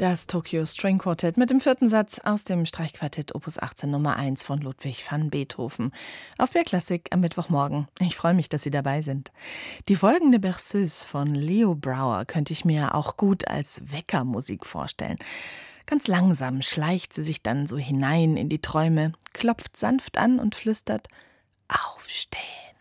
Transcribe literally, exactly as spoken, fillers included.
Das Tokyo String Quartet mit dem vierten Satz aus dem Streichquartett Opus achtzehn Nummer eins von Ludwig van Beethoven auf B R Klassik am Mittwochmorgen. Ich freue mich, dass Sie dabei sind. Die folgende Berceuse von Leo Brouwer könnte ich mir auch gut als Weckermusik vorstellen. Ganz langsam schleicht sie sich dann so hinein in die Träume, klopft sanft an und flüstert: Aufstehen.